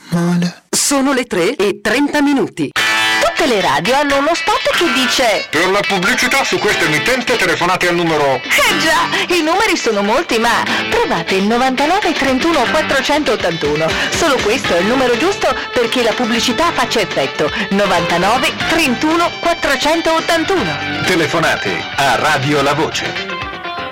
male. Sono le 3:30. Tutte le radio hanno uno spot che dice: per la pubblicità su questa emittente telefonate al numero... già, i numeri sono molti, ma provate il 99 31 481. Solo questo è il numero giusto perché la pubblicità faccia effetto. 99 31 481. Telefonate a Radio La Voce.